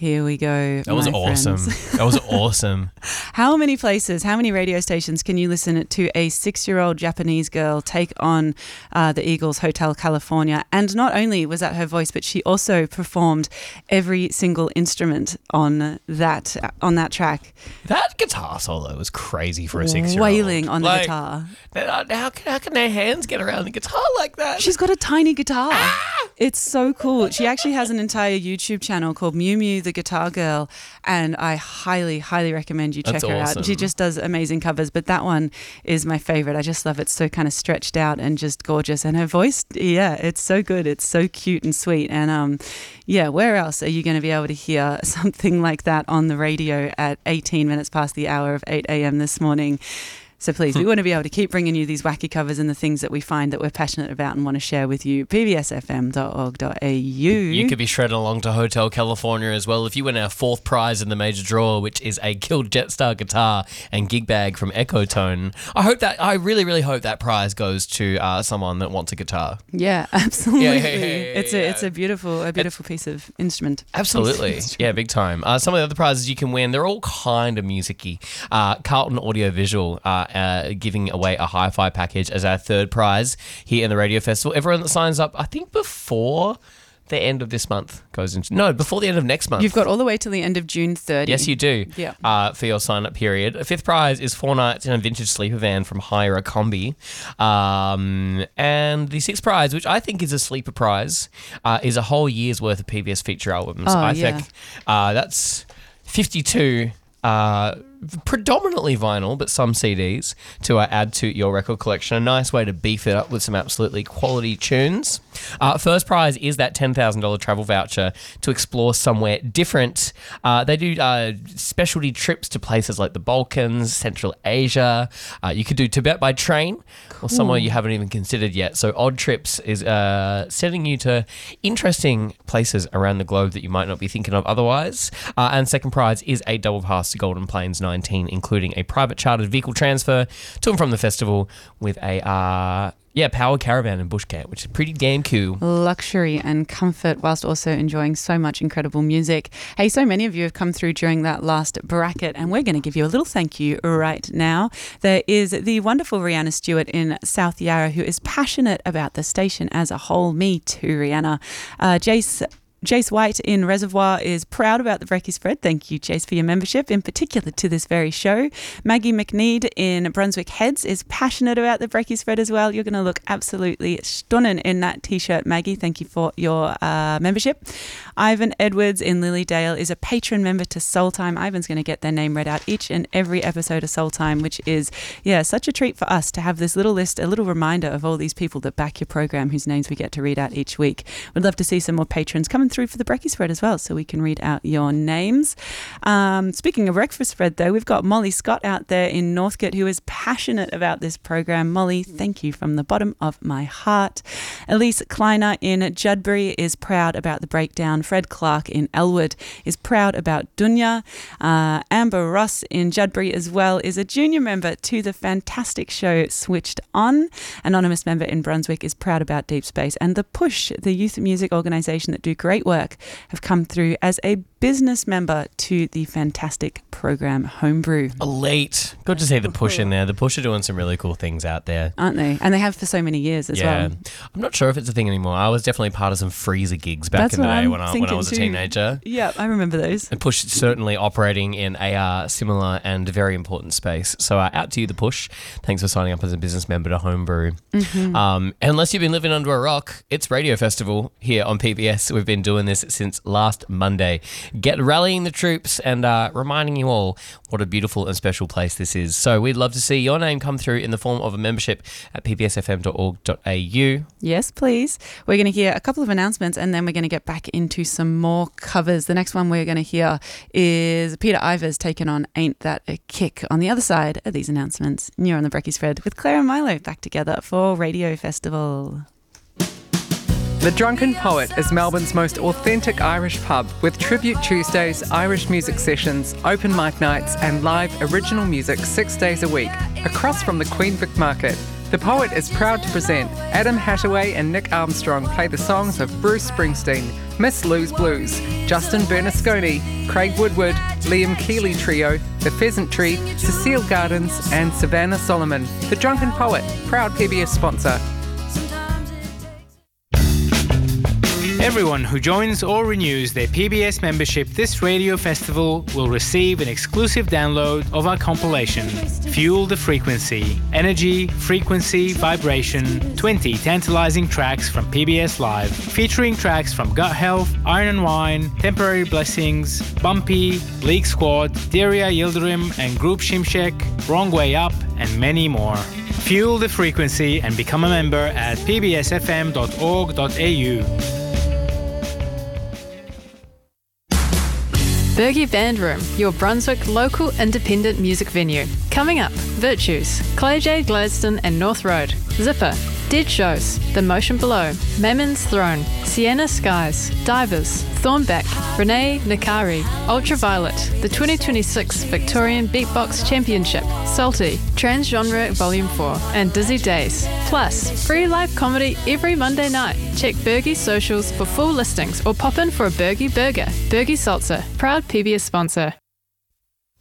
Here we go. That was awesome. That was awesome. How many places, how many radio stations can you listen to a 6-year-old Japanese girl take on the Eagles' Hotel California? And not only was that her voice, but she also performed every single instrument on that track. That guitar solo was crazy for a 6-year-old. Wailing on the guitar. How can their hands get around the guitar like that? She's got a tiny guitar. It's so cool. She actually has an entire YouTube channel called Mew Mew the Guitar Girl, and I highly, highly recommend you check her out. She just does amazing covers, but that one is my favorite. I just love it. So kind of stretched out and just gorgeous. And her voice, it's so good. It's so cute and sweet. And where else are you going to be able to hear something like that on the radio at 18 minutes past the hour of 8 a.m. this morning? So please, we want to be able to keep bringing you these wacky covers and the things that we find that we're passionate about and want to share with you. pbsfm.org.au. You could be shredding along to Hotel California as well if you win our 4th prize in the major draw, which is a Killed Jetstar guitar and gig bag from Ecotone. I really, really hope that prize goes to someone that wants a guitar. Yeah, absolutely. Yeah. It's a beautiful piece of instrument. Absolutely. Yeah, big time. Some of the other prizes you can win, they're all kind of music-y. Carlton Audiovisual giving away a hi-fi package as our 3rd prize here in the Radio Festival. Everyone that signs up, I think before the end of this month before the end of next month. You've got all the way till the end of June 30. Yes, you do. Yeah. For your sign-up period. A 5th prize is 4 nights in a vintage sleeper van from Hire a Combi. And the 6th prize, which I think is a sleeper prize, is a whole year's worth of PBS feature albums. I think that's 52 predominantly vinyl, but some CDs to add to your record collection. A nice way to beef it up with some absolutely quality tunes. First prize is that $10,000 travel voucher to explore somewhere different. They do specialty trips to places like the Balkans, Central Asia. You could do Tibet by train or somewhere you haven't even considered yet. So Odd Trips is sending you to interesting places around the globe that you might not be thinking of otherwise. And second prize is a double pass to Golden Plains 19, including a private chartered vehicle transfer to and from the festival with a powered caravan and bush camp, which is pretty damn cool. Luxury and comfort whilst also enjoying so much incredible music. Hey, so many of you have come through during that last bracket, and we're going to give you a little thank you right now. There is the wonderful Rihanna Stewart in South Yarra who is passionate about the station as a whole. Me too, Rihanna. Jace White in Reservoir is proud about the Brekkie Spread. Thank you, Jace, for your membership, in particular to this very show. Maggie McNeid in Brunswick Heads is passionate about the Brekkie Spread as well. You're going to look absolutely stunning in that T-shirt, Maggie. Thank you for your membership. Ivan Edwards in Lilydale is a patron member to Soul Time. Ivan's going to get their name read out each and every episode of Soul Time, which is, such a treat for us to have this little list, a little reminder of all these people that back your program whose names we get to read out each week. We'd love to see some more patrons coming through for the Brekkie Spread as well, so we can read out your names. Speaking of breakfast spread, though, we've got Molly Scott out there in Northcote who is passionate about this program. Molly, thank you from the bottom of my heart. Elise Kleiner in Judbury is proud about the breakdown. Fred Clark in Elwood is proud about Dunya. Amber Ross in Judbury as well is a junior member to the fantastic show Switched On. Anonymous member in Brunswick is proud about Deep Space. And The Push, the youth music organisation that do great work, have come through as a business member to the fantastic program Homebrew. Elite. Good to see The Push in there. The Push are doing some really cool things out there. Aren't they? And they have for so many years as well. I'm not sure if it's a thing anymore. I was definitely part of some freezer gigs back in the day when I was a teenager. Yeah, I remember those. The Push is certainly operating in a similar and very important space. So out to you, The Push. Thanks for signing up as a business member to Homebrew. Mm-hmm. Unless you've been living under a rock, it's Radio Festival here on PBS. We've been doing this since last Monday. Get rallying the troops and reminding you all what a beautiful and special place this is. So we'd love to see your name come through in the form of a membership at ppsfm.org.au. Yes, please. We're going to hear a couple of announcements and then we're going to get back into some more covers. The next one we're going to hear is Peter Ivers taking on Ain't That a Kick. On the other side of these announcements, you're on the Brekkie Spread with Claire and Milo back together for Radio Festival. The Drunken Poet is Melbourne's most authentic Irish pub with Tribute Tuesdays, Irish music sessions, open mic nights and live original music 6 days a week across from the Queen Vic Market. The Poet is proud to present Adam Hattaway and Nick Armstrong play the songs of Bruce Springsteen, Miss Lou's Blues, Justin Bernasconi, Craig Woodward, Liam Keeley Trio, The Pheasant Tree, Cecile Gardens and Savannah Solomon. The Drunken Poet, proud PBS sponsor. Everyone who joins or renews their PBS membership this radio festival will receive an exclusive download of our compilation, Fuel the Frequency, Energy, Frequency, Vibration, 20 tantalizing tracks from PBS Live, featuring tracks from Gut Health, Iron and Wine, Temporary Blessings, Bumpy, League Squad, Daria Yildirim and Group Shimshek, Wrong Way Up, and many more. Fuel the Frequency and become a member at pbsfm.org.au. Bergie Band Room, your Brunswick local independent music venue. Coming up, Virtues, Clay J. Gladstone and North Road, Zipper, Dead Shows, The Motion Below, Mammon's Throne, Sienna Skies, Divers, Thornback, Renee Nakari, Ultraviolet, the 2026 Victorian Beatbox Championship, Salty, Transgenre Volume 4, and Dizzy Days. Plus, free live comedy every Monday night. Check Bergie's socials for full listings or pop in for a Bergie burger. Bergie Salsa, proud PBS sponsor.